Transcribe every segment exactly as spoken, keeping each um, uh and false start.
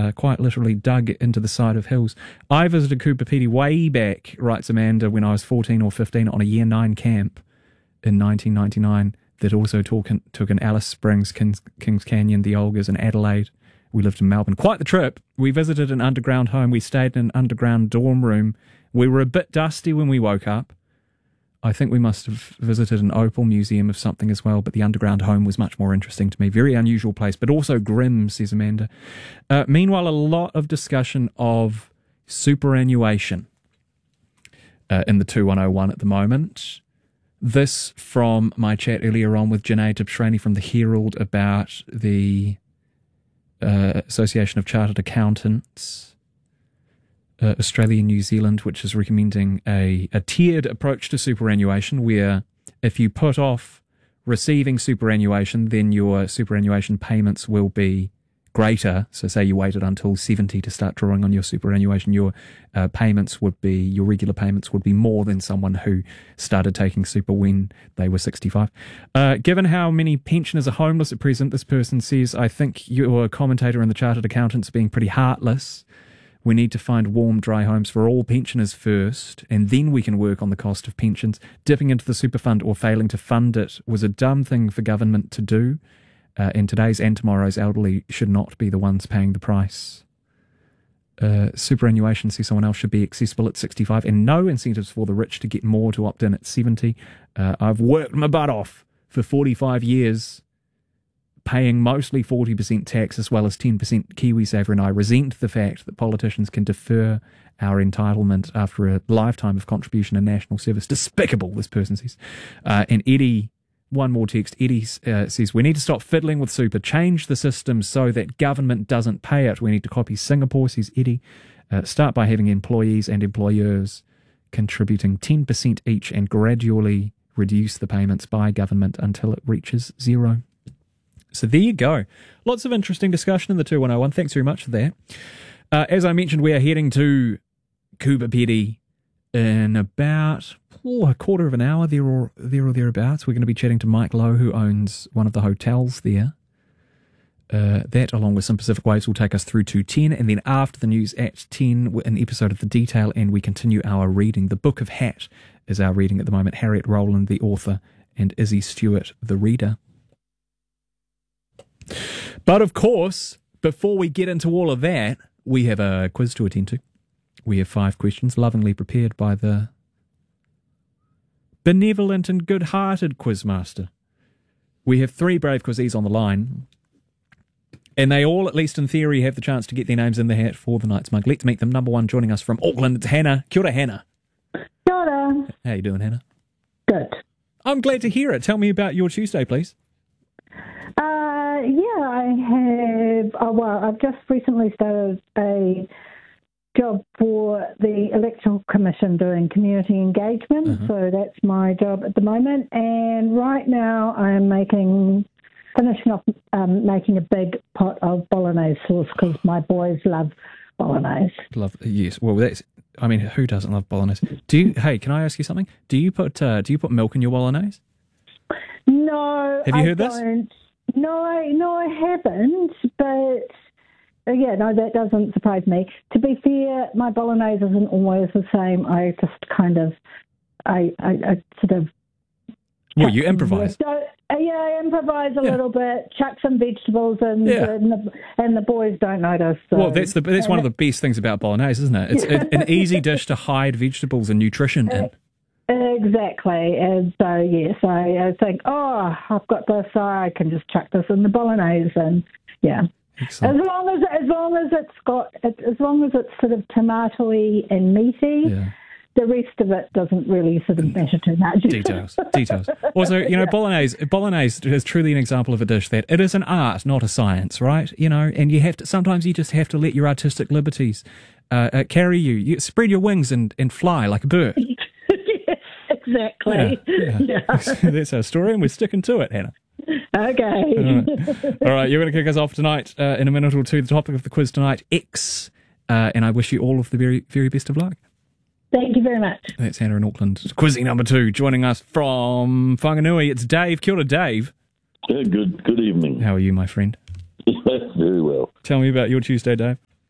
uh, quite literally dug into the side of hills. I visited Coober Pedy way back, writes Amanda, when I was fourteen or fifteen on a year nine camp in nineteen ninety-nine that also took in, took in Alice Springs, Kings, Kings Canyon, the Olgas, and Adelaide. We lived in Melbourne. Quite the trip. We visited an underground home. We stayed in an underground dorm room. We were a bit dusty when we woke up. I think we must have visited an opal museum of something as well, but the underground home was much more interesting to me. Very unusual place, but also grim, says Amanda. Uh, meanwhile, a lot of discussion of superannuation uh, in the two one oh one at the moment. This from my chat earlier on with Janae Dibshrani from the Herald about the uh, Association of Chartered Accountants, Uh, Australia and New Zealand, which is recommending a, a tiered approach to superannuation, where if you put off receiving superannuation, then your superannuation payments will be greater. So say you waited until seventy to start drawing on your superannuation, your uh, payments would be, your regular payments would be more than someone who started taking super when they were sixty-five. Uh, given how many pensioners are homeless at present, this person says, I think your commentator in the Chartered Accountants being pretty heartless. We need to find warm, dry homes for all pensioners first, and then we can work on the cost of pensions. Dipping into the super fund or failing to fund it was a dumb thing for government to do, uh, and today's and tomorrow's elderly should not be the ones paying the price. Uh, superannuation, says someone else, should be accessible at sixty-five, and no incentives for the rich to get more to opt in at seventy. Uh, I've worked my butt off for forty-five years, paying mostly forty percent tax as well as ten percent KiwiSaver, and I resent the fact that politicians can defer our entitlement after a lifetime of contribution and national service. Despicable, this person says. Uh, and Eddie, one more text, Eddie uh, says, we need to stop fiddling with super, change the system so that government doesn't pay it. We need to copy Singapore, says Eddie. Uh, start by having employees and employers contributing ten percent each and gradually reduce the payments by government until it reaches zero. So there you go. Lots of interesting discussion in the two one oh one. Thanks very much for that. Uh, as I mentioned, we are heading to Coober Pedy in about oh, a quarter of an hour, there or, there or thereabouts. We're going to be chatting to Mike Lowe, who owns one of the hotels there. Uh, that, along with some Pacific Waves, will take us through to ten. And then after the news at ten, an episode of The Detail, and we continue our reading. The Book of Hat is our reading at the moment. Harriet Rowland, the author, and Izzy Stewart, the reader. But of course, before we get into all of that, we have a quiz to attend to. We have five questions, lovingly prepared by the benevolent and good-hearted quizmaster. We have three brave quizzies on the line, and they all, at least in theory, have the chance to get their names in the hat for the night's mug. Let's meet them. Number one, joining us from Auckland, it's Hannah. Kia ora, Hannah. Kia ora. How you doing, Hannah? Good. I'm glad to hear it. Tell me about your Tuesday, please. Uh, yeah, I have, oh, well, I've just recently started a job for the Electoral Commission doing community engagement, uh-huh. so that's my job at the moment. And right now I'm making, finishing off um, making a big pot of bolognese sauce because my boys love bolognese. Love, yes. Well, that's, I mean, who doesn't love bolognese? Do you, hey, can I ask you something? Do you put, uh, do you put milk in your bolognese? No, Have you I heard this? don't. No, I, no, I haven't, but uh, yeah, no, that doesn't surprise me. To be fair, my bolognese isn't always the same. I just kind of, I, I, I sort of... Well, you improvise. So, uh, yeah, I improvise a yeah. little bit, chuck some vegetables in, yeah. and, the, and the boys don't notice. So. Well, that's the that's one of the best things about bolognese, isn't it? It's a, an easy dish to hide vegetables and nutrition in. Exactly, and so yes, I, I think, oh, I've got this, so I can just chuck this in the bolognese, and yeah, Excellent. as long as as long as it's got, as long as it's sort of tomatoey and meaty, yeah. the rest of it doesn't really sort of matter too much. Details, details. Also, you know, bolognese, bolognese is truly an example of a dish that it is an art, not a science, right? You know, and you have to sometimes you just have to let your artistic liberties uh, uh, carry you. You spread your wings and, and fly like a bird. Exactly. Yeah, yeah. Yeah. That's our story, and we're sticking to it, Hannah. Okay. All right, All right you're going to kick us off tonight uh, in a minute or two. The topic of the quiz tonight, X, uh, and I wish you all of the very, very best of luck. Thank you very much. That's Hannah in Auckland. Quizzy number two, joining us from Whanganui. It's Dave. Kia ora, Dave. Yeah, good, good evening. How are you, my friend? Very well. Tell me about your Tuesday, Dave.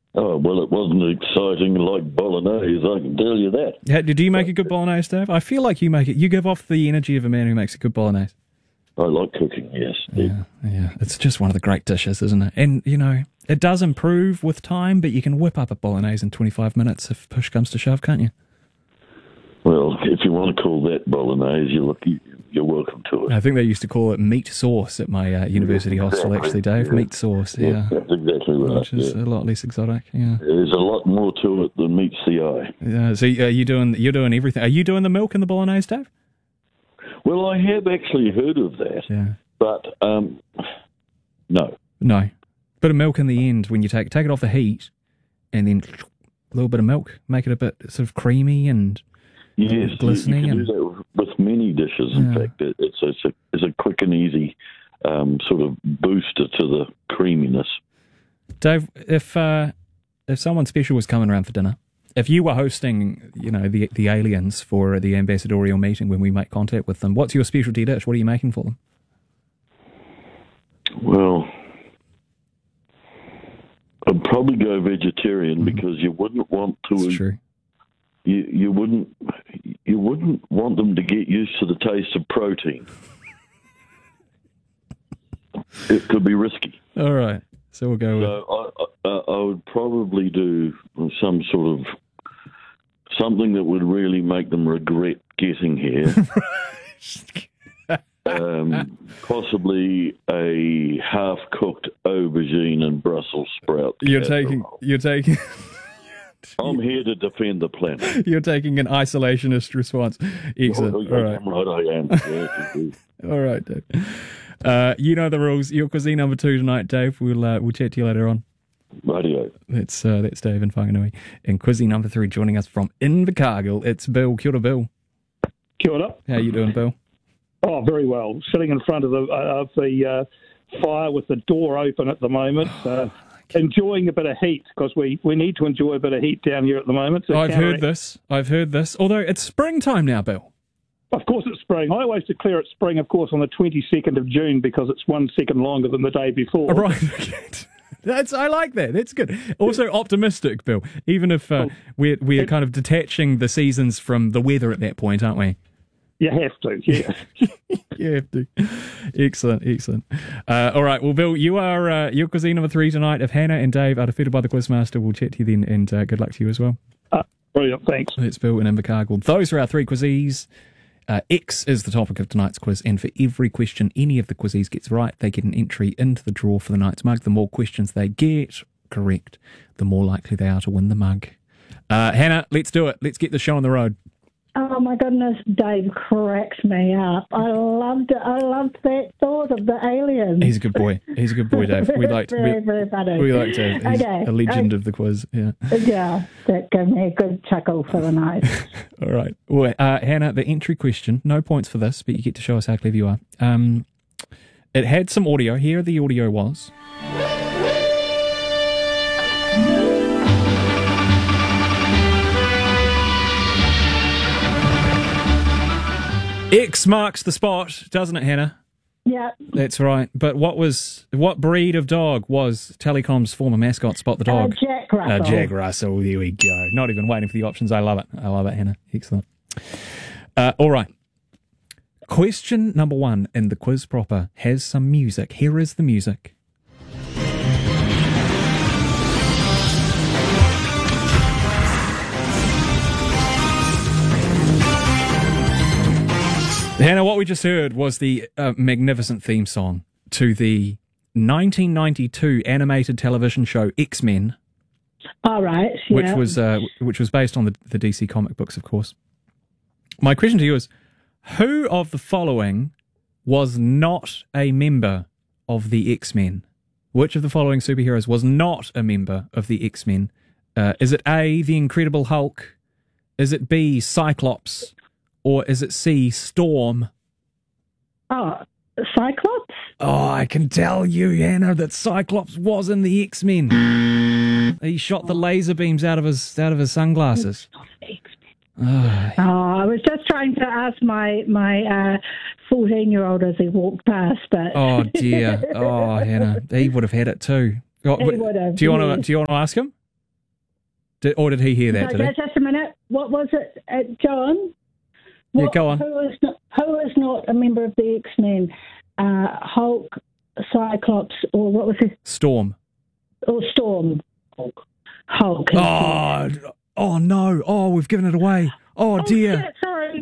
Oh, well, it wasn't exciting like bolognese, I can tell you that. Yeah, did you make a good bolognese, Dave? I feel like you make it. You give off the energy of a man who makes a good bolognese. I like cooking, yes. Yeah, yeah. It's just one of the great dishes, isn't it? And, you know, it does improve with time, but you can whip up a bolognese in twenty-five minutes if push comes to shove, can't you? Well, if you want to call that bolognese, you're, lucky, you're welcome to it. I think they used to call it meat sauce at my uh, university Yeah, hostel, exactly. actually, Dave. Yeah. Meat sauce, yeah. Yeah, that's exactly right. Which is yeah. a lot less exotic, yeah. There's a lot more to it than meets the eye. Yeah, so are you doing, you're doing everything. Are you doing the milk in the bolognese, Dave? Well, I have actually heard of that, Yeah. but um, no. No. Bit of milk in the end when you take take it off the heat, and then a little bit of milk, make it a bit sort of creamy and Yes, glistening. you can and, do that with many dishes. In Yeah. fact, it, it's it's a it's a quick and easy um, sort of booster to the creaminess. Dave, if uh, if someone special was coming around for dinner, if you were hosting, you know, the the aliens for the ambassadorial meeting when we make contact with them, what's your specialty dish? What are you making for them? Well, I'd probably go vegetarian Mm-hmm. because you wouldn't want to. It's true. You you wouldn't you wouldn't want them to get used to the taste of protein. It could be risky. All right. So we'll go with... So I, I, I would probably do some sort of something that would really make them regret getting here. um, possibly a half-cooked aubergine and Brussels sprout. You're casserole. taking... You're taking... I'm here to defend the planet. You're taking an isolationist response. Excellent. Oh, All right. I'm right, I am. Yeah, indeed. All right, Dave. Uh, you know the rules. Your cuisine number two tonight, Dave. We'll uh, we'll chat to you later on. Radio. That's uh, that's Dave in Whanganui. And cuisine number three joining us from Invercargill. It's Bill. Kia ora, Bill. Kia ora. How you doing, Bill? Oh, very well. Sitting in front of the uh, of the uh, fire with the door open at the moment. Uh, enjoying a bit of heat because we, we need to enjoy a bit of heat down here at the moment. to I've heard counteract- this. I've heard this. Although it's springtime now, Bill. Of course, it's spring. I always declare it's spring, of course, on the twenty-second of June because it's one second longer than the day before. All right. That's I like that. That's good. Also optimistic, Bill. Even if uh, we're we're kind of detaching the seasons from the weather at that point, aren't we? You have to, yeah. You have to. Excellent, excellent. Uh, all right. Well, Bill, you are uh, your cuisine number three tonight. If Hannah and Dave are defeated by the Quizmaster, we'll chat to you then, and uh, good luck to you as well. uh, brilliant, thanks. It's Bill and Invercargill. Those are our three quizzes. Uh, X is the topic of tonight's quiz, and for every question any of the quizzes gets right, they get an entry into the draw for the night's mug. The more questions they get correct, the more likely they are to win the mug. Uh, Hannah, let's do it. Let's get the show on the road. Oh my goodness, Dave cracks me up. I loved it. I loved that thought of the aliens. He's a good boy. He's a good boy, Dave. We like very, we, very funny. we like Dave. He's Okay. a legend I- of the quiz. Yeah. Yeah, that gave me a good chuckle for the night. All right. Well, uh, Hannah, the entry question. No points for this, but you get to show us how clever you are. Um, it had some audio. Here the audio was. X marks the spot, doesn't it, Hannah? Yeah, That's right. But what was what breed of dog was Telecom's former mascot, Spot the uh, Dog? Jack Russell. Uh, Jack Russell. There we go. Not even waiting for the options. I love it. I love it, Hannah. Excellent. Uh, all right. Question number one in the quiz proper has some music. Here is the music. Hannah, what we just heard was the uh, magnificent theme song to the nineteen ninety-two animated television show X-Men, All right, yeah. which was uh, which was based on the, the D C comic books, of course. My question to you is, who of the following was not a member of the X-Men? Which of the following superheroes was not a member of the X-Men? Uh, is it A, the Incredible Hulk? Is it B, Cyclops? Or is it C, Storm? Oh, Cyclops? Oh, I can tell you, Hannah, that Cyclops was in the X-Men. He shot the laser beams out of his out of his sunglasses. Oh, Oh, I was just trying to ask my my uh, fourteen-year-old as he walked past, but oh dear. Oh, Hannah, he would have had it too. Oh, He but would have, do you want to yes. do you want to ask him? Did, or did he hear that, So, did he? just a minute. What was it, uh, John? Yeah, What, go on. Who is not, who is not a member of the X-Men? Uh, Hulk, Cyclops, or what was it? Storm. Or Storm. Hulk. Hulk. Oh, oh no. Oh, we've given it away. Oh, Oh, dear. shit, sorry.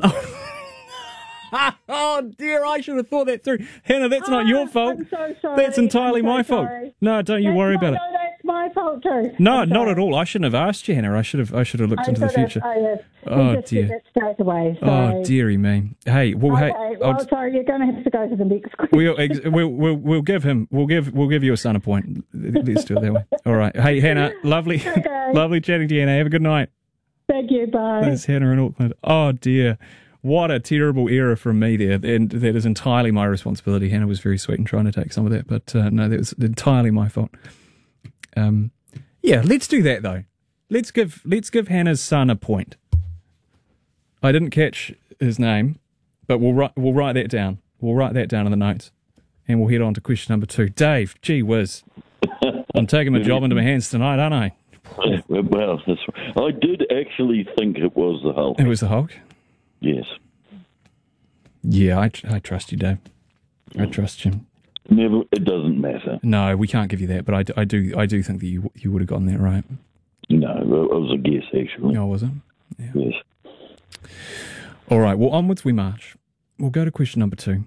Oh, dear, I should have thought that through. Hannah, that's not your Oh, fault. I'm so sorry. That's entirely I'm so my fault. sorry. No, don't you That's worry my- about it. No, that's my fault too. No, I'm not sorry. at all. I shouldn't have asked you, Hannah. I should have I should have looked I into the should have- future. I, uh, Oh, we just dear. did that straight away. Oh, Sorry. dearie me. Hey, well, Okay, hey, well, I'll, sorry, you're going to have to go to the next question. we'll, ex- we'll we'll we'll give him we'll give we'll give you a son a point. Let's do it that way. All right. Hey, Hannah, lovely, Okay. lovely chatting to you, Hannah. Have a good night. Thank you, bye. There's Hannah in Auckland. Oh dear, what a terrible error from me there, and that is entirely my responsibility. Hannah was very sweet in trying to take some of that, but uh, no, that was entirely my fault. Um, yeah, let's do that though. Let's give let's give Hannah's son a point. I didn't catch his name, but we'll write we'll write that down. We'll write that down in the notes, and we'll head on to question number two. Dave, gee whiz, I'm taking my job into my hands tonight, aren't I? Well, that's, I did actually think it was the Hulk. It was the Hulk. Yes. Yeah, I, I trust you, Dave. I trust you. Never. It doesn't matter. No, we can't give you that, but I, do- I do I do think that you you would have gotten that right. No, it was a guess actually. Oh, was it? Yeah. Yes. All right. Well, onwards we march. We'll go to question number two.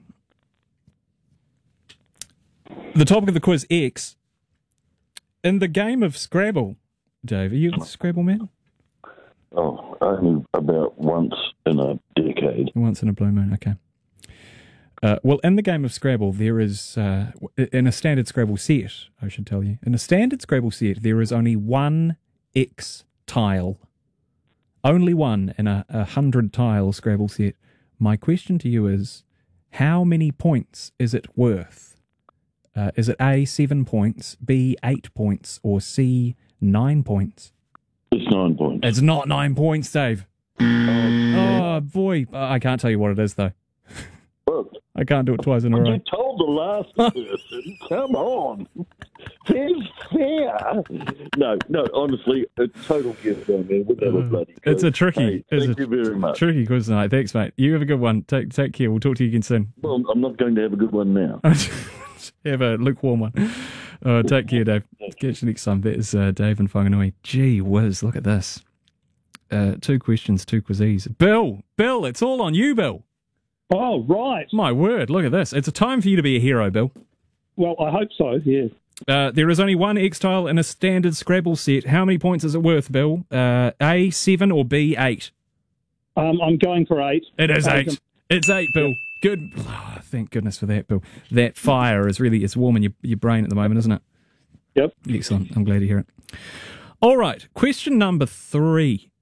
The topic of the quiz X. In the game of Scrabble, Dave, are you a Scrabble man? Oh, only about once in a decade. Once in a blue moon, okay. Uh, well, in the game of Scrabble, there is, uh, in a standard Scrabble set, I should tell you, in a standard Scrabble set, there is only one X tile. Only one in a, a hundred tile Scrabble set. My question to you is, how many points is it worth? Uh, is it A, seven points, B, eight points, or C, nine points? It's nine points. It's not nine points, Dave. Oh, boy. I can't tell you what it is, though. Look, I can't do it twice in a row. you told the last person. Come on. It's fair. No, no, honestly, a total gift on me. We'll have a bloody quiz. It's a tricky. Hey, it's thank a you very much. tricky quiz tonight. Thanks, mate. You have a good one. Take take care. We'll talk to you again soon. Well, I'm not going to have a good one now. Have a lukewarm one. Uh, take care, Dave. Catch you next time. That is uh, Dave and Whanganui. Gee whiz, look at this. Uh, two questions, two quizzes. Bill, Bill, it's all on you, Bill. Oh, right. My word, look at this. It's a time for you to be a hero, Bill. Well, I hope so, yeah. Uh, there is only one X-Tile in a standard Scrabble set. How many points is it worth, Bill? Uh, A, seven, or B, eight? Um, I'm going for eight. It is Eight. eight. It's eight, Bill. Good. Oh, thank goodness for that, Bill. That fire is really, it's warm in your, your brain at the moment, isn't it? Yep. Excellent. I'm glad to hear it. All right. Question number three.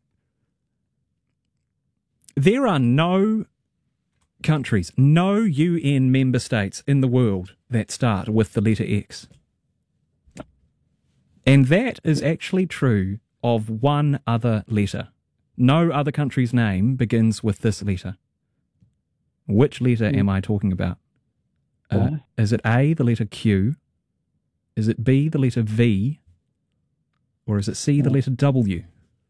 There are no countries, no U N member states in the world that start with the letter X. And that is actually true of one other letter. No other country's name begins with this letter. Which letter am I talking about? Uh, is it A, the letter Q? Is it B, the letter V? Or is it C, the letter W?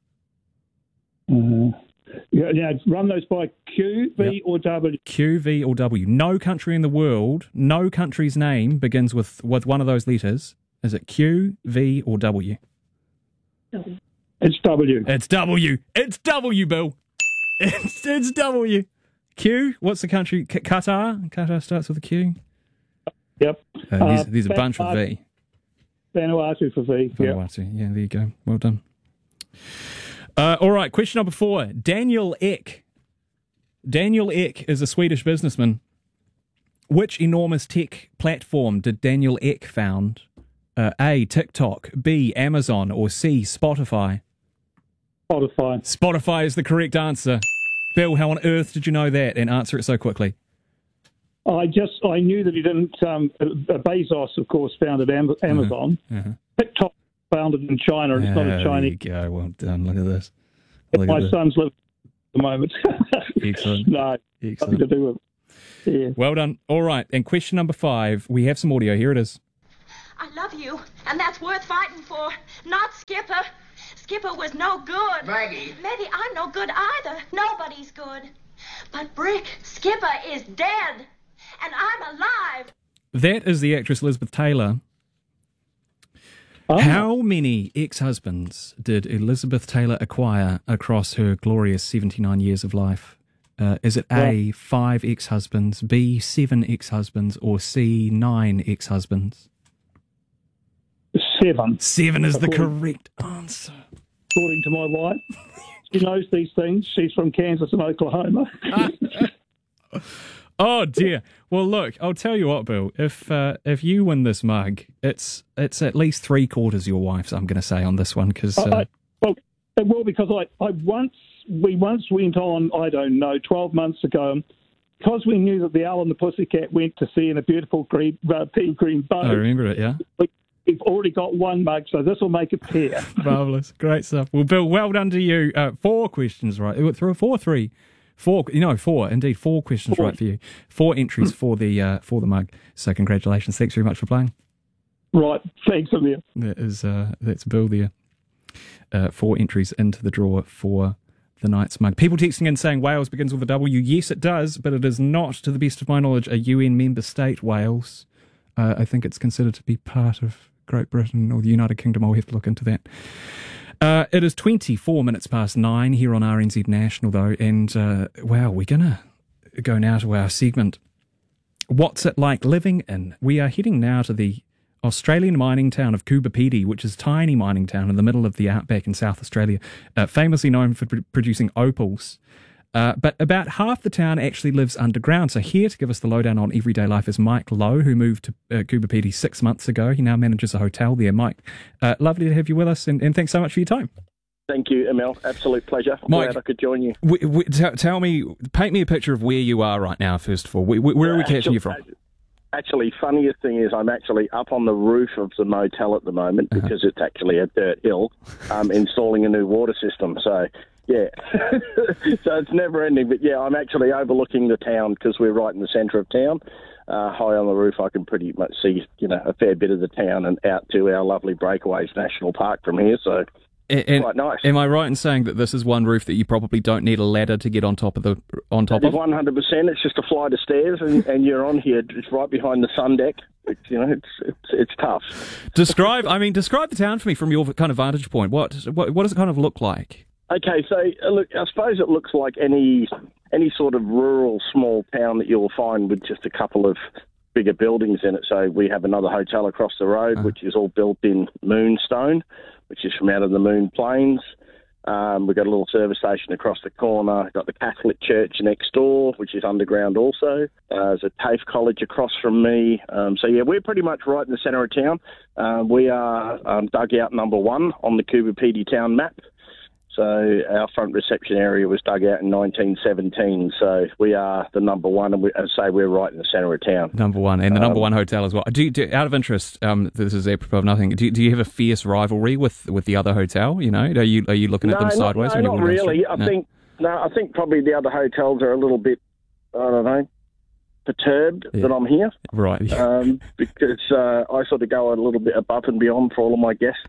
Uh, yeah, now, run those by Q, V, Yep. or W. Q, V, or W. No country in the world, no country's name begins with, with one of those letters. Is it Q, V, or W? It's W. It's W. It's W, Bill. It's, it's W. Q, what's the country? Q- Qatar? Qatar starts with a Q. Yep. Uh, there's, Uh, there's a bunch with V. Vanuatu for V. Yep. Vanuatu. Yeah, there you go. Well done. Uh, all right, question number four. Daniel Ek. Daniel Ek is a Swedish businessman. Which enormous tech platform did Daniel Ek found? Uh, A, TikTok, B, Amazon, or C, Spotify? Spotify. Spotify is the correct answer. Bill, how on earth did you know that and answer it so quickly? I just, I knew that he didn't, um, uh, Bezos, of course, founded Am- Amazon. Uh-huh. TikTok founded in China, and it's not Ah, a Chinese. There you go. Well done. Look at this. Look My at this. son's living at the moment. Excellent. No, nothing Excellent. to do with it. Yeah. Well done. All right. And question number five. We have some audio. Here it is. I love you, and that's worth fighting for. Not Skipper. Skipper was no good. Maggie. Maybe I'm no good either. Nobody's good. But Brick, Skipper is dead. And I'm alive. That is the actress Elizabeth Taylor. Oh. How many ex-husbands did Elizabeth Taylor acquire across her glorious seventy-nine years of life? Uh, is it A, five ex-husbands, B, seven ex-husbands, or C, nine ex-husbands? Seven. Seven is the According- correct answer. According to my wife, she knows these things. She's from Kansas and Oklahoma. Oh dear. Well, look, I'll tell you what, Bill. If uh, if you win this mug, it's it's at least three quarters your wife's. I'm going to say on this one because. Uh, I, well, it will because I, I once we once went on. I don't know, twelve months ago, because we knew that the Owl and the Pussycat went to sea in a beautiful green uh, pea green boat. I remember it. Yeah. We, we've already got one mug, so this will make a pair. Marvelous, great stuff. Well, Bill, well done to you. Uh, four questions right. Through four, three. Four, you know, four, indeed, four questions Four. right for you. Four entries for the uh, for the mug. So congratulations. Thanks very much for playing. Right, thanks, Amir. That is, uh, that's Bill there. Uh, four entries into the draw for the night's mug. People texting in saying Wales begins with a W. Yes, it does, but it is not, to the best of my knowledge, a U N member state, Wales. Uh, I think it's considered to be part of Great Britain or the United Kingdom. I'll have to look into that. Uh, it is twenty-four minutes past nine here on R N Z National, though, and uh, wow, we're going to go now to our segment, What's It Like Living In? We are heading now to the Australian mining town of Coober Pedy, which is a tiny mining town in the middle of the outback in South Australia, uh, famously known for pr- producing opals. Uh, but about half the town actually lives underground. So here to give us the lowdown on everyday life is Mike Lowe, who moved to uh, Coober Pedy six months ago. He now manages a hotel there. Mike, uh, lovely to have you with us, and, and thanks so much for your time. Thank you, Emil. Absolute pleasure. Mike, Glad I could join you. We, we, t- tell me, paint me a picture of where you are right now, first of all. Where, where are we catching actually, you from? Actually, funniest thing is I'm actually up on the roof of the motel at the moment Uh-huh. because it's actually a dirt hill, um, installing a new water system. So, yeah. So it's never ending. But, yeah, I'm actually overlooking the town because we're right in the centre of town. Uh, high on the roof, I can pretty much see, you know, a fair bit of the town and out to our lovely Breakaways National Park from here. So, And, and quite nice. Am I right in saying that this is one roof that you probably don't need a ladder to get on top of the on top of? one hundred percent. It's just a flight of stairs, and, and you're on here. It's right behind the sun deck. It's, you know, it's it's it's tough. Describe, I mean, describe the town for me from your kind of vantage point. What what, what does it kind of look like? Okay, so uh, look, I suppose it looks like any any sort of rural small town that you'll find with just a couple of bigger buildings in it. So we have another hotel across the road, Uh-huh. which is all built in moonstone, which is from out of the Moon Plains. Um, we've got a little service station across the corner. We've got the Catholic Church next door, which is underground also. Uh, there's a TAFE college across from me. Um, so, yeah, we're pretty much right in the centre of town. Uh, we are um, dugout number one on the Coober Pedy town map. So our front reception area was dug out in nineteen seventeen. So we are the number one, and we, as I say, we're right in the centre of town. Number one, and the number Um, one hotel as well. Do, you, do out of interest, um, this is apropos of nothing. Do, do you have a fierce rivalry with, with the other hotel? You know, are you are you looking at them sideways? No, when not you're walking down the really. street? I No? think no, I think probably the other hotels are a little bit, I don't know, perturbed Yeah. that I'm here. Right. um, because uh, I sort of go a little bit above and beyond for all of my guests.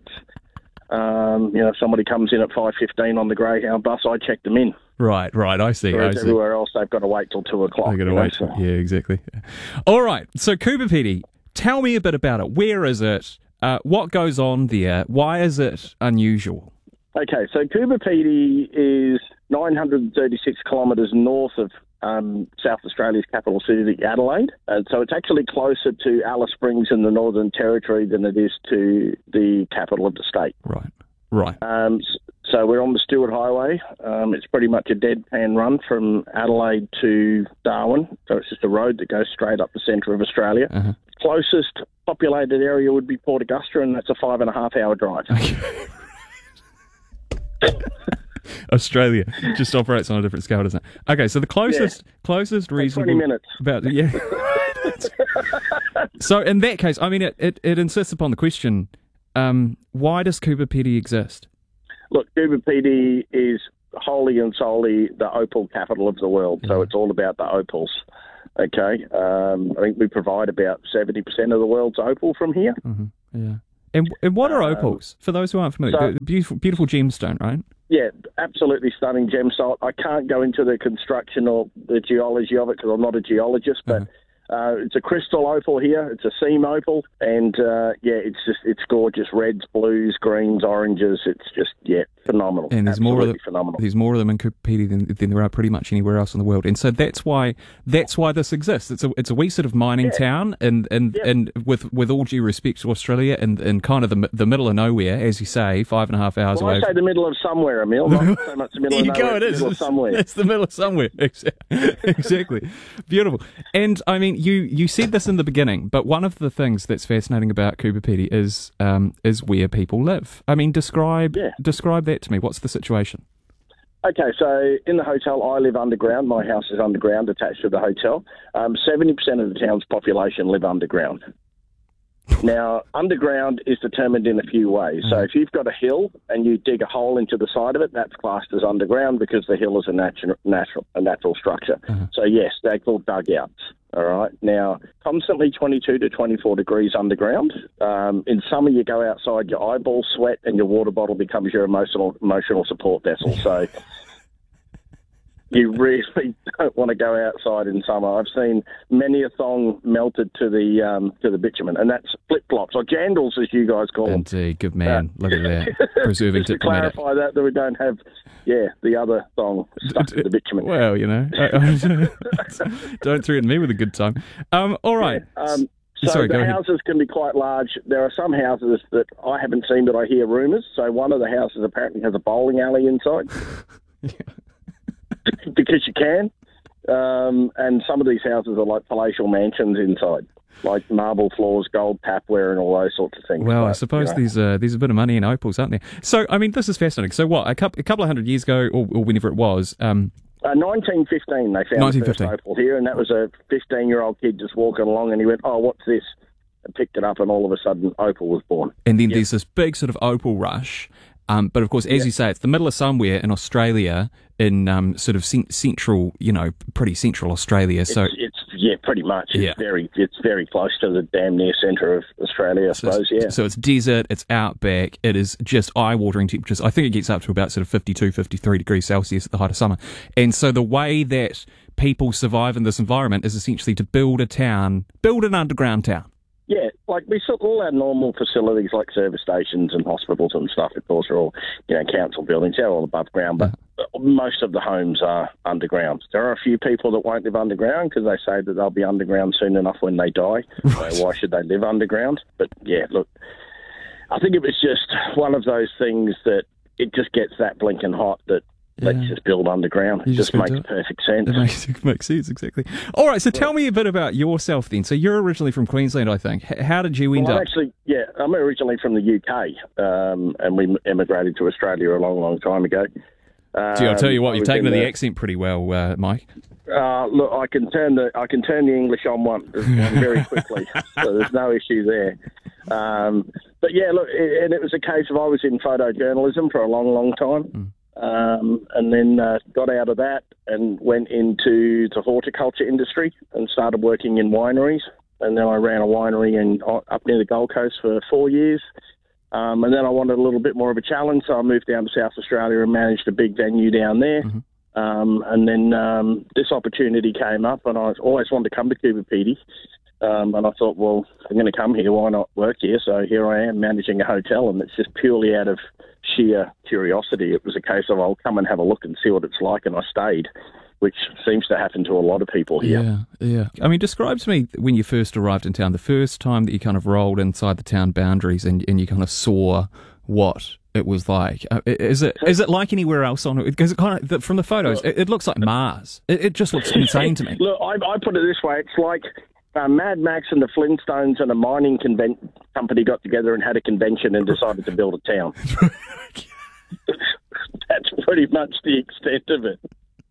Um, you know, if somebody comes in at five fifteen on the Greyhound bus, I check them in. Right, right. I see. I Whereas see. everywhere else, they've got to wait till two o'clock. I got to you know, wait. so- Yeah, exactly. All right. So Coober Pedy, tell me a bit about it. Where is it? Uh, what goes on there? Why is it unusual? Okay, so Coober Pedy is nine hundred thirty-six kilometres north of um, South Australia's capital city, Adelaide. And so it's actually closer to Alice Springs in the Northern Territory than it is to the capital of the state. Right, right. Um, s- so we're on the Stewart Highway. Um, it's pretty much a deadpan run from Adelaide to Darwin. So it's just a road that goes straight up the centre of Australia. Uh-huh. Closest populated area would be Port Augusta, and that's a five and a half hour drive. Australia just operates on a different scale, doesn't it? Okay, so the closest closest reasonable twenty minutes. about yeah. So in that case, I mean, it, it, it insists upon the question: um, why does Coober Pedy exist? Look, Coober Pedy is wholly and solely the opal capital of the world, so it's all about the opals. Okay, um, I think we provide about seventy percent of the world's opal from here. Mm-hmm. Yeah. And, and what are Um, opals? For those who aren't familiar, so- the beautiful, beautiful gemstone, right? Yeah, absolutely stunning gemstone. I can't go into the construction or the geology of it because I'm not a geologist, but uh, it's a crystal opal here. It's a seam opal, and uh, yeah, it's just it's gorgeous. Reds, blues, greens, oranges. It's just yeah, phenomenal. And there's absolutely more of them. phenomenal. There's more of them in Cooper Pedy than, than there are pretty much anywhere else in the world, and so that's why that's why this exists. It's a it's a wee sort of mining Yeah. town, and and, Yeah. and with with all due respect to Australia, and, and kind of the the middle of nowhere, as you say, five and a half hours Well, away. I say the middle of somewhere, Emil. Not so much the middle There of you nowhere. go, it it's is. the middle of somewhere. It's the middle of somewhere. Exactly. Beautiful. And I mean, you, you said this in the beginning, but one of the things that's fascinating about Cooper Pedy is um, is where people live. I mean, describe Yeah. describe that to me. What's the situation? Okay, so in the hotel, I live underground. My house is underground, attached to the hotel. Um, seventy percent of the town's population live underground. Now, underground is determined in a few ways. So if you've got a hill and you dig a hole into the side of it, that's classed as underground because the hill is a natural, natural, a natural structure. So yes, they're called dugouts. All right. Now, constantly twenty-two to twenty-four degrees underground. Um, in summer, you go outside, your eyeballs sweat, and your water bottle becomes your emotional emotional support vessel. So you really don't want to go outside in summer. I've seen many a thong melted to the um, to the bitumen, and that's flip flops or jandals, as you guys call them. Indeed, good man. Look at that. Preserving Just to diplomatic. clarify that, that we don't have, yeah, the other thong stuck to the bitumen. Well, you know, don't threaten me with a good time. Um, all right. Um, so Sorry, the go ahead. houses can be quite large. There are some houses that I haven't seen, but I hear rumours. So one of the houses apparently has a bowling alley inside. Because you can. Um, and some of these houses are like palatial mansions inside, like marble floors, gold tapware, and all those sorts of things. Well, I But, suppose you know, there's uh, there's a bit of money in opals, aren't there? So, I mean, this is fascinating. So, what a couple a couple of hundred years ago, or, or whenever it was, um, Uh, nineteen fifteen, they found nineteen the first fifteen. opal here, and that was a fifteen-year-old kid just walking along, and he went, "Oh, what's this?" And picked it up, and all of a sudden, opal was born. and then there's this big sort of opal rush. Um, but of course, as you say, it's the middle of somewhere in Australia, in um, sort of cent- central, you know, pretty central Australia. So, It's, it's yeah, pretty much. It's Yeah. very, it's very close to the damn near centre of Australia, I so, suppose. it's, Yeah. so it's desert, it's outback, it is just eye-watering temperatures. I think it gets up to about sort of fifty-two, fifty-three degrees Celsius at the height of summer. And so the way that people survive in this environment is essentially to build a town, build an underground town. Yeah, like we saw all our normal facilities like service stations and hospitals and stuff, of course, are all, you know, council buildings. They're all above ground, but most of the homes are underground. There are a few people that won't live underground because they say that they'll be underground soon enough when they die. Right. So why should they live underground? But yeah, look, I think it was just one of those things that it just gets that blinking hot that let's Yeah. just build underground. You It just just gotta makes do it. perfect sense. It makes, it makes sense, exactly. All right, so tell me a bit about yourself then. So you're originally from Queensland, I think. H- How did you end Well, I'm up? actually, yeah, I'm originally from the U K, um, and we emigrated to Australia a long, long time ago. Um, Gee, I'll tell you what, I you've was taken to in the accent pretty well, uh, Mike. Uh, look, I can turn the I can turn the English on one, one very quickly, so there's no issue there. Um, but yeah, look, it, and it was a case of I was in photojournalism for a long, long time, um, and then uh, got out of that and went into the horticulture industry and started working in wineries. And then I ran a winery in up near the Gold Coast for four years. Um, and then I wanted a little bit more of a challenge, so I moved down to South Australia and managed a big venue down there. Mm-hmm. Um, and then um, this opportunity came up, and I always wanted to come to Cooper Pedy. Um, and I thought, well, I'm going to come here, why not work here? So here I am managing a hotel, and it's just purely out of sheer curiosity. It was a case of I'll come and have a look and see what it's like, and I stayed, which seems to happen to a lot of people here. Yeah, yeah. I mean, describe to me when you first arrived in town, the first time that you kind of rolled inside the town boundaries and, and you kind of saw what it was like. Uh, is it is it like anywhere else on it? Because it kind of, from the photos, it, it looks like Mars. It, it just looks insane to me. Look, I, I put it this way. It's like uh, Mad Max and the Flintstones and a mining conven- company got together and had a convention and decided to build a town. That's pretty much the extent of it.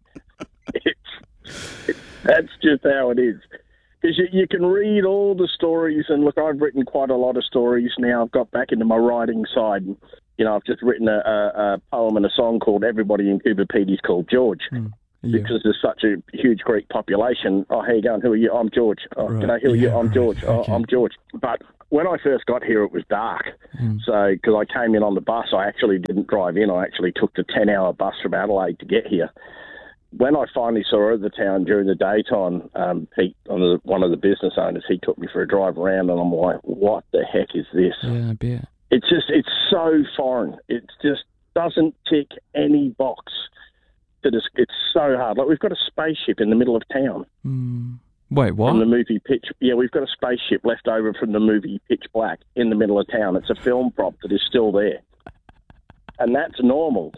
It's, that's just how it is. Because you, you can read all the stories, and look, I've written quite a lot of stories now. I've got back into my writing side. And, you know, I've just written a, a, a poem and a song called Everybody in Cooper Pedy is Called George. Mm. Yeah. Because there's such a huge Greek population. Oh, how you going? Who are you? I'm George. Oh, Right. can I? Who are Yeah, you? I'm right. George. Oh, Okay. I'm George. But when I first got here, it was dark. Mm. So, because I came in on the bus, I actually didn't drive in. I actually took the ten-hour bus from Adelaide to get here. When I finally saw the town during the daytime, um, Pete, one of the business owners, he took me for a drive around, and I'm like, what the heck is this? Yeah, I bet. It's just, it's so foreign. It just doesn't tick any box. That is, it's so hard. Like, we've got a spaceship in the middle of town. Mm. Wait, what? From the movie Pitch... Yeah, we've got a spaceship left over from the movie Pitch Black in the middle of town. It's a film prop that is still there. And that's normal.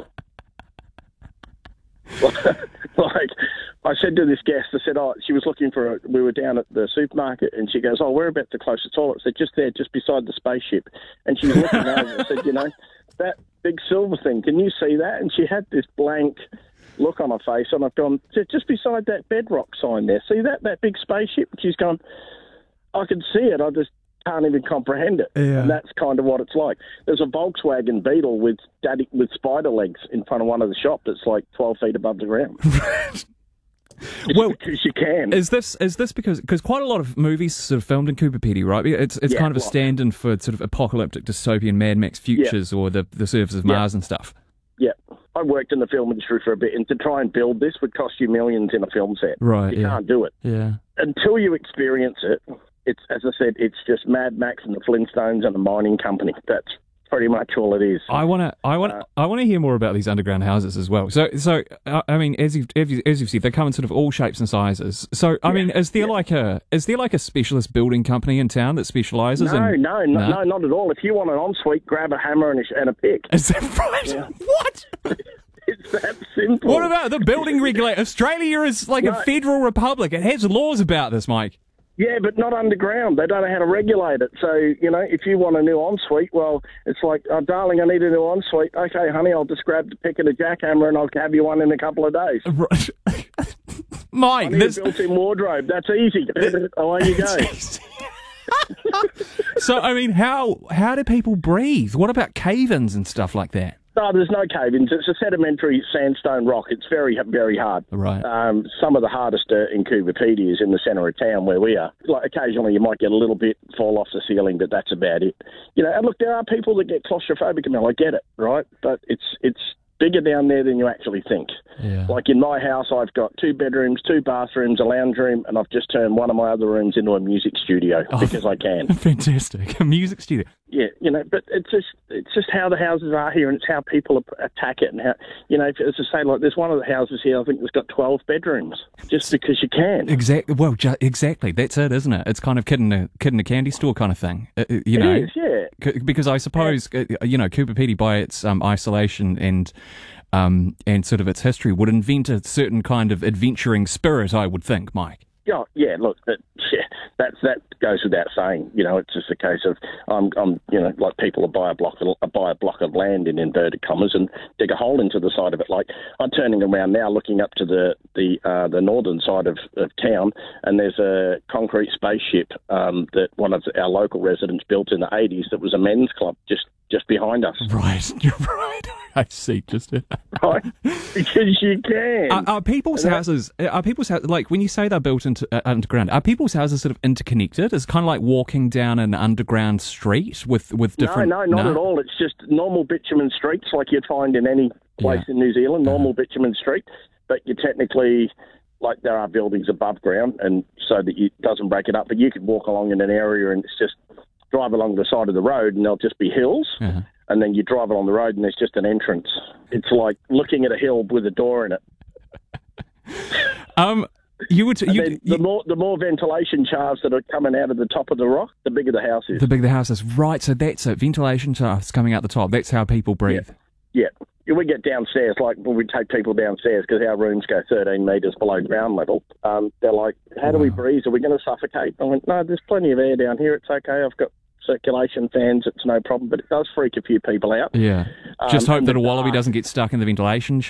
Like, I said to this guest, I said, oh, she was looking for a... We were down at the supermarket, and she goes, oh, where about the closest toilet? I said, just there, just beside the spaceship. And she was looking over. I said, you know, that big silver thing, can you see that? And she had this blank... look on her face, and I've gone, just beside that bedrock sign there, see that, that big spaceship? She's gone, I can see it, I just can't even comprehend it. Yeah. And that's kind of what it's like. There's a Volkswagen Beetle with daddy with spider legs in front of one of the shops that's like twelve feet above the ground. Well, because you can. Is this is this because because quite a lot of movies sort of filmed in Coober Pedy, right? It's it's Yeah, kind of a right. stand-in for sort of apocalyptic dystopian Mad Max futures or the, the surface of Yeah. Mars and stuff. Yeah. I worked in the film industry for a bit, and to try and build this would cost you millions in a film set. Right, You yeah. can't do it. Yeah. Until you experience it, it's, as I said, it's just Mad Max and the Flintstones and a mining company. That's pretty much all it is. I want to, I want, Uh, I want to hear more about these underground houses as well. So, so uh, I mean, as you've, as you- as you've said, they come in sort of all shapes and sizes. So, I mean, is there like a, is there like a specialist building company in town that specialises No, in? no, no, no, not at all. If you want an ensuite, grab a hammer and a, and a pick. Is that right? Yeah. What? It's that simple. What about the building regulator? Australia is like a No. federal republic. It has laws about this, Mike. Yeah, but not underground. They don't know how to regulate it. So, you know, if you want a new ensuite, well, it's like, oh, darling, I need a new ensuite. Okay, honey, I'll just grab the pick and a jackhammer and I'll have you one in a couple of days. Right. I Mike, need this. a built-in wardrobe. That's easy. Away you go. So, I mean, how how do people breathe? What about cave-ins and stuff like that? No, there's no cave-ins. It's a sedimentary sandstone rock. It's very, very hard. Right. Um, some of the hardest dirt in Coober Pedy is in the centre of town where we are. Like, occasionally you might get a little bit fall off the ceiling, but that's about it. You know, and look, there are people that get claustrophobic, and I get it, right? But it's it's bigger down there than you actually think. Yeah. Like in my house, I've got two bedrooms, two bathrooms, a lounge room, and I've just turned one of my other rooms into a music studio Oh. because I can. Fantastic. A music studio. Yeah, you know, but it's just it's just how the houses are here, and it's how people ap- attack it, and how, you know, if, as I say, like there's one of the houses here, I think it's got twelve bedrooms, just because you can. Exactly. Well, ju- exactly. That's it, isn't it? It's kind of kid in a kid in a candy store kind of thing. Uh, uh, you It know, is, yeah. C- because I suppose uh, you know Coober Pedy, by its um, isolation and um, and sort of its history, would invent a certain kind of adventuring spirit. I would think, Mike. Yeah, yeah. Look, that, yeah, that's that goes without saying. You know, it's just a case of I'm, I'm, you know, like people will buy a block, of, buy a block of land in inverted commas and dig a hole into the side of it. Like I'm turning around now, looking up to the the uh, the northern side of, of town, and there's a concrete spaceship um, that one of our local residents built in the eighties. That was a men's club just just behind us. Right. You're right. I see. Just Right, because you can. Are, are people's And that- houses? Are people's houses like when you say they're built into uh, underground? Are people's houses sort of interconnected? It's kind of like walking down an underground street with with different. No, no, not at all. It's just normal bitumen streets like you'd find in any place Yeah. in New Zealand, normal bitumen street. But you technically, like there are buildings above ground, and so that it doesn't break it up. But you could walk along in an area and it's just drive along the side of the road and there'll just be hills. Uh-huh. And then you drive along the road and there's just an entrance. It's like looking at a hill with a door in it. Um, you would. And You, then the you, more the more ventilation shafts that are coming out of the top of the rock, the bigger the house is. the bigger the house is, right? So that's it. Ventilation shafts coming out the top. That's how people breathe. Yeah. We get downstairs, like when we take people downstairs, because our rooms go thirteen metres below ground level. Um, they're like, how do we breathe? Are we going to suffocate? I went, no, there's plenty of air down here. It's okay. I've got circulation fans. It's no problem. But it does freak a few people out. Yeah. Just Um, hope and that a the wallaby dark- doesn't get stuck in the ventilation shaft.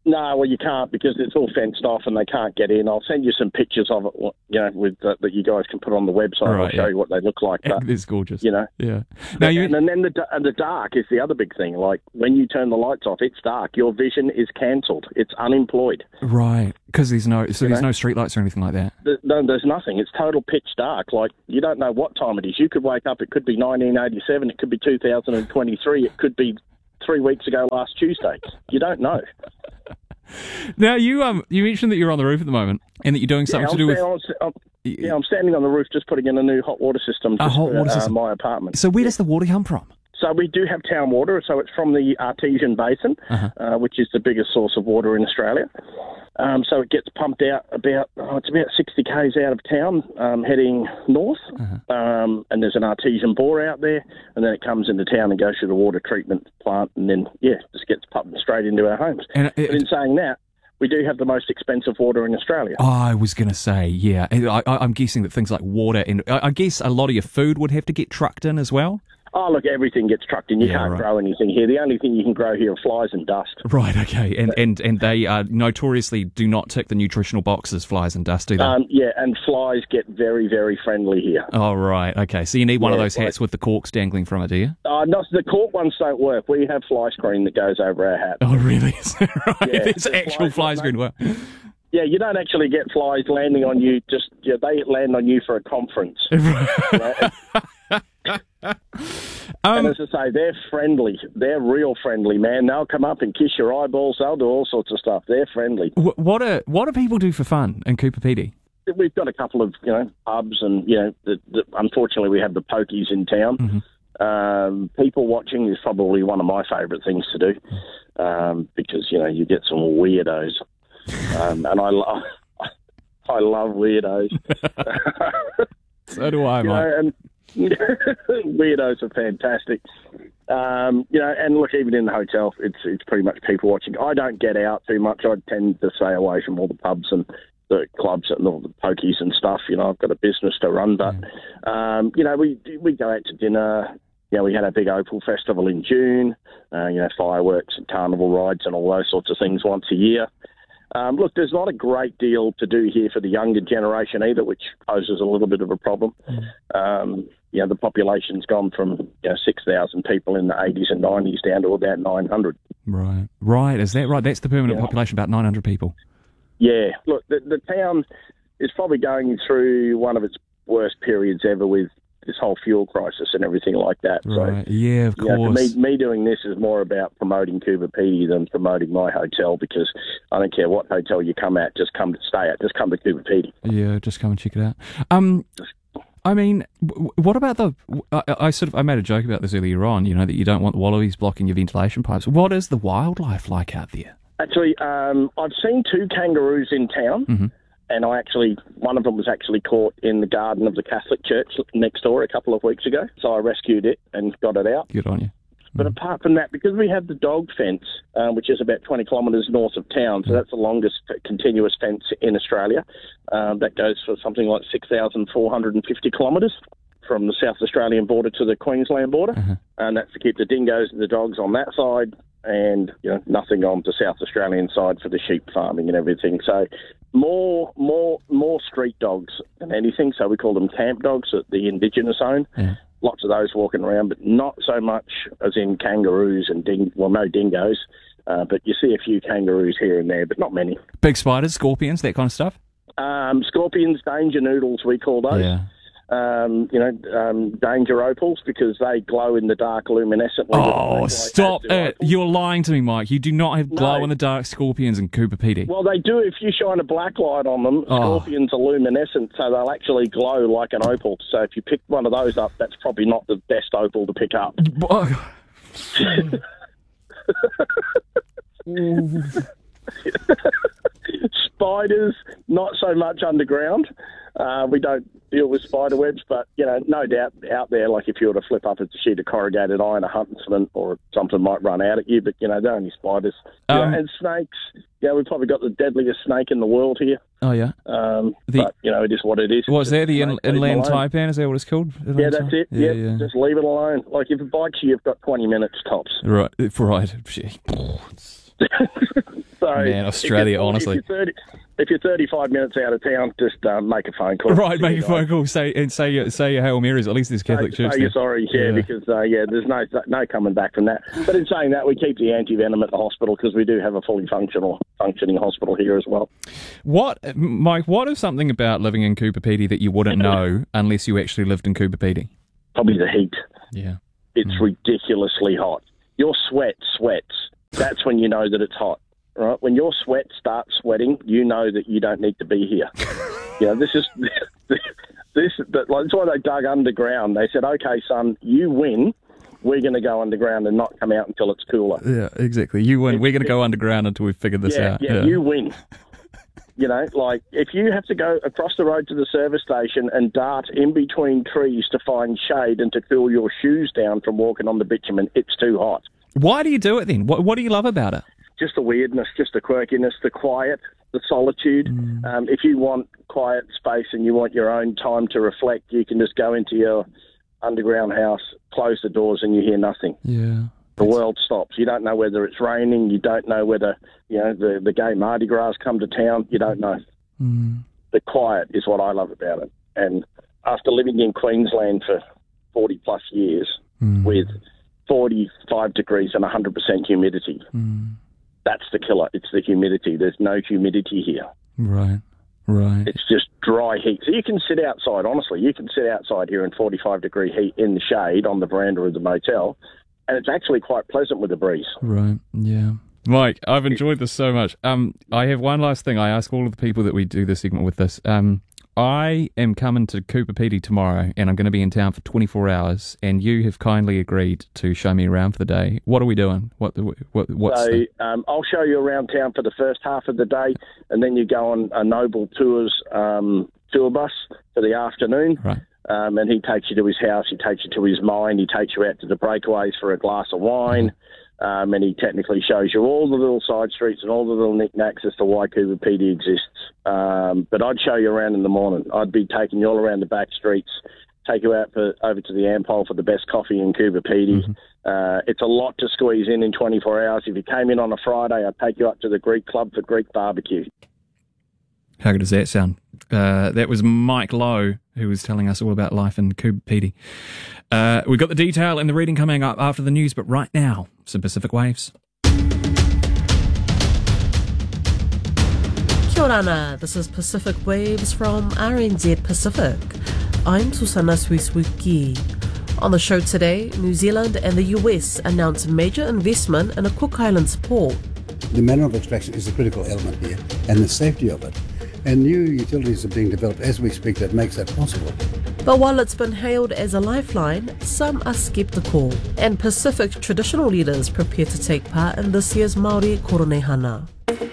No, well, you can't because it's all fenced off and they can't get in. I'll send you some pictures of it, you know, with uh, that you guys can put on the website. Right, I'll show yeah. you what they look like. But, It's gorgeous. you know, Yeah. Now you. and, and then the da- and the dark is the other big thing. Like when you turn the lights off, it's dark. Your vision is cancelled. It's unemployed. Right. Because there's no. So You there's know? no streetlights or anything like that. Th- No, there's nothing. It's total pitch dark. Like you don't know what time it is. You could wake up. It could be nineteen eighty-seven. It could be two thousand twenty-three. It could be three weeks ago last Tuesday. You don't know. Now you um you mentioned that you're on the roof at the moment and that you're doing something Yeah, to do with. I'm, sta- I'm, yeah, I'm standing on the roof just putting in a new hot water system A just hot for water uh, system. my apartment. So where does the water come from? So we do have town water, so it's from the Artesian Basin, Uh-huh. uh, which is the biggest source of water in Australia. Um, so it gets pumped out about, oh, it's about sixty kays out of town, um, heading north, Uh-huh. um, and there's an artesian bore out there, and then it comes into town and goes through the water treatment plant, and then, yeah, just gets pumped straight into our homes. And it- but in saying that, we do have the most expensive water in Australia. I was going to say, yeah. I, I, I'm guessing that things like water and I, I guess a lot of your food would have to get trucked in as well. Oh, look, everything gets trucked in. You Yeah, can't right. grow anything here. The only thing you can grow here are flies and dust. Right. Okay. And and and they uh, notoriously do not tick the nutritional boxes, flies and dust, do they? Um, yeah, and flies get very, very friendly here. Oh, right. Okay. So you need one of Yeah, those hats with the corks dangling from it, do you? Uh, not, the cork ones don't work. We have fly screen that goes over our hat. Oh, really? Is that right? Yeah, There's the actual fly flies screen work. Yeah, you don't actually get flies landing on you. Just yeah, they land on you for a conference. You know? Um, and as I say, they're friendly. They're real friendly, man. They'll come up and kiss your eyeballs. They'll do all sorts of stuff. They're friendly. wh- what do what do people do for fun in Cooper Pedy? We've got a couple of you know pubs, and you know, the, the, unfortunately, we have the pokies in town. Mm-hmm. Um, people watching is probably one of my favourite things to do um, because you know you get some weirdos, um, and I love I love weirdos. So do I, you mate. know, and weirdos are fantastic. Um, you know, and look, even in the hotel, it's it's pretty much people watching. I don't get out too much. I tend to stay away from all the pubs and the clubs and all the pokies and stuff. You know, I've got a business to run, but um, you know, we we go out to dinner. You know, we had a big Opal Festival in June. Uh, you know, fireworks and carnival rides and all those sorts of things once a year. Um, look, there's not a great deal to do here for the younger generation either, which poses a little bit of a problem. Um, you know, the population's gone from you know, six thousand people in the eighties and nineties down to about nine hundred. Right. Right. Is that right? That's the permanent Yeah. population, about nine hundred people. Yeah, look, the, the town is probably going through one of its worst periods ever with this whole fuel crisis and everything like that. Right. So, Yeah, of you know, for course. me, me doing this is more about promoting Cooper Pedy than promoting my hotel because I don't care what hotel you come at, just come to stay at, just come to Cooper Pedy. Yeah, just come and check it out. Um, I mean, w- what about the? I, I sort of I made a joke about this earlier on. You know that you don't want the wallabies blocking your ventilation pipes. What is the wildlife like out there? Actually, um, I've seen two kangaroos in town, Mm-hmm. and I actually, one of them was actually caught in the garden of the Catholic Church next door a couple of weeks ago. So I rescued it and got it out. Good on you. But apart from that, because we have the dog fence, uh, which is about twenty kilometres north of town, so that's the longest continuous fence in Australia. Um, that goes for something like six thousand four hundred fifty kilometres from the South Australian border to the Queensland border. Uh-huh. And that's to keep the dingoes and the dogs on that side and you know nothing on the South Australian side for the sheep farming and everything. So more more, more street dogs than anything. So we call them camp dogs that the Indigenous own. Yeah. Lots of those walking around, but not so much as in kangaroos and ding. Well, no dingoes, uh, but you see a few kangaroos here and there, but not many. Big spiders, scorpions, that kind of stuff. Um, scorpions, danger noodles, we call those. Yeah. Um, you know, um, danger opals because they glow in the dark luminescently. Oh, Like stop as do it! opals. You're lying to me, Mike. You do not have glow No. in the dark scorpions in Cooper Pedy. Well, they do if you shine a black light on them. Oh. Scorpions are luminescent, so they'll actually glow like an opal. So if you pick one of those up, that's probably not the best opal to pick up. Spiders, not so much underground. Uh, we don't deal with spider webs, but, you know, no doubt out there, like if you were to flip up a sheet of corrugated iron, a huntsman or something might run out at you, but, you know, they're only spiders. You Um, know, and snakes, yeah, we've probably got the deadliest snake in the world here. Oh yeah. Um, The- but, you know, it is what it is. What's that? The in, Snake, leave inland them alone. taipan? Is that what it's called? Yeah, Inland that's tai- it. Yeah, Yeah, yeah. just leave it alone. Like, if it bites you, you've got twenty minutes tops. Right, right. Gee. So Man, Australia, if you're, honestly. If you're, thirty, if you're thirty-five minutes out of town, just uh, make a phone call. Right, make a phone call. Say and say your say your Hail Marys. At least there's Catholic say, Church say there. you're sorry, yeah, Yeah. because uh, yeah, there's no no coming back from that. But in saying that, we keep the anti-venom at the hospital because we do have a fully functional functioning hospital here as well. What, Mike? What is something about living in Coober Pedy that you wouldn't know unless you actually lived in Coober Pedy? Probably the heat. Yeah, It's Mm. ridiculously hot. Your sweat sweats. That's when you know that it's hot. Right? When your sweat starts sweating, you know that you don't need to be here. You know, this is this. That's why they dug underground. They said, "Okay, son, you win. We're going to go underground and not come out until it's cooler." yeah, exactly. You win. It- We're going to it- go underground until we figure this yeah, out. yeah, you win. You know, like if you have to go across the road to the service station and dart in between trees to find shade and to cool your shoes down from walking on the bitumen, it's too hot. Why do you do it then? What What do you love about it? Just the weirdness, just the quirkiness, the quiet, the solitude. Mm. Um, if you want quiet space and you want your own time to reflect, you can just go into your underground house, close the doors, and you hear nothing. Yeah. The world stops. You don't know whether it's raining. You don't know whether, you know, the, the gay Mardi Gras come to town. You don't know. Mm. The quiet is what I love about it. And after living in Queensland for forty plus years Mm. with forty-five degrees and one hundred percent humidity, Mm. that's the killer. It's the humidity. There's no humidity here. Right. Right. It's just dry heat. So you can sit outside, honestly. You can sit outside here in forty-five degree heat in the shade on the veranda of the motel, and it's actually quite pleasant with the breeze. Right, yeah. Mike, I've enjoyed this so much. Um, I have one last thing. I ask all of the people that we do this segment with this. Um, I am coming to Coober Pedy tomorrow, and I'm going to be in town for twenty-four hours, and you have kindly agreed to show me around for the day. What are we doing? What what what's So the... um, I'll show you around town for the first half of the day, and then you go on a Noble Tours um, tour bus for the afternoon. Right. Um, and he takes you to his house, he takes you to his mine, he takes you out to the breakaways for a glass of wine, mm-hmm. um, and he technically shows you all the little side streets and all the little knickknacks as to why Coober Pedy exists. Um, but I'd show you around in the morning. I'd be taking you all around the back streets, take you out for, over to the Ampol for the best coffee in Coober Pedy. Mm-hmm. Uh, it's a lot to squeeze in in twenty-four hours. If you came in on a Friday, I'd take you up to the Greek Club for Greek barbecue. How good does that sound? Uh, that was Mike Lowe, who was telling us all about life in Coober Pedy. Uh, we've got the detail and the reading coming up after the news, but right now, some Pacific Waves. Kia ora ana, this is Pacific Waves from R N Z Pacific. I'm Susana Suisuki. On the show today, New Zealand and the U S announce major investment in a Cook Islands port. The manner of extraction is a critical element here, and the safety of it. And new utilities are being developed as we speak that makes that possible. But while it's been hailed as a lifeline, some are sceptical, and Pacific traditional leaders prepare to take part in this year's Māori Koronehana.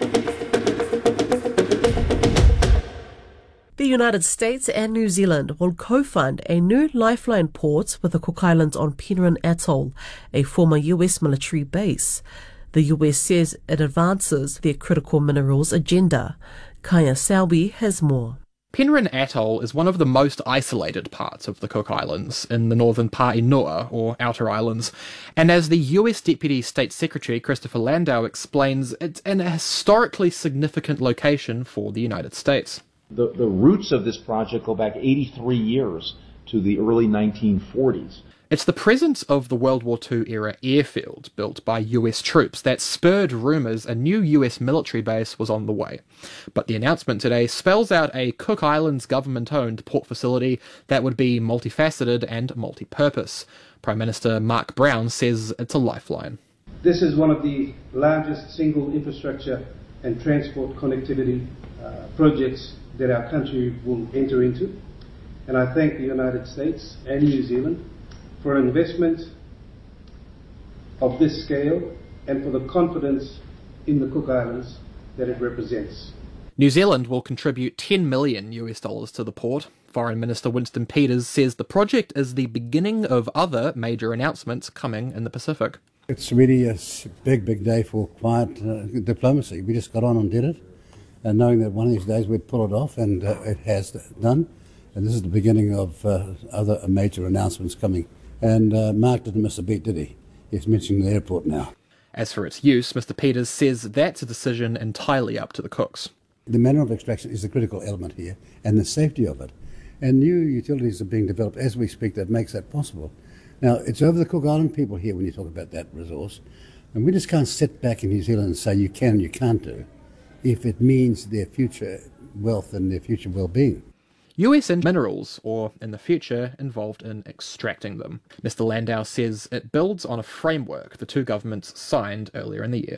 The United States and New Zealand will co-fund a new lifeline port with the Cook Islands on Penrhyn Atoll, a former U S military base. The U S says it advances their critical minerals agenda. Kaya Selby has more. Penrhyn Atoll is one of the most isolated parts of the Cook Islands in the northern Paenua, or Outer Islands, and as the U S Deputy State Secretary Christopher Landau explains, it's an historically significant location for the United States. The, the roots of this project go back eighty-three years to the early nineteen forties. It's the presence of the World War Two era airfield built by U S troops that spurred rumours a new U S military base was on the way. But the announcement today spells out a Cook Islands government-owned port facility that would be multifaceted and multi-purpose. Prime Minister Mark Brown says it's a lifeline. This is one of the largest single infrastructure and transport connectivity uh, projects that our country will enter into. And I thank the United States and New Zealand for an investment of this scale and for the confidence in the Cook Islands that it represents. New Zealand will contribute ten million U S dollars to the port. Foreign Minister Winston Peters says the project is the beginning of other major announcements coming in the Pacific. It's really a big, big day for quiet uh, diplomacy. We just got on and did it, and knowing that one of these days we'd pull it off, and uh, it has done. And this is the beginning of uh, other major announcements coming. And uh, Mark didn't miss a beat, did he? He's mentioning the airport now. As for its use, Mister Peters says that's a decision entirely up to the Cooks. The manner of extraction is the critical element here, and the safety of it. And new utilities are being developed as we speak that makes that possible. Now, it's over the Cook Island people here when you talk about that resource, and we just can't sit back in New Zealand and say you can and you can't do if it means their future wealth and their future well-being. U S and minerals, or in the future, involved in extracting them. Mister Landau says it builds on a framework the two governments signed earlier in the year.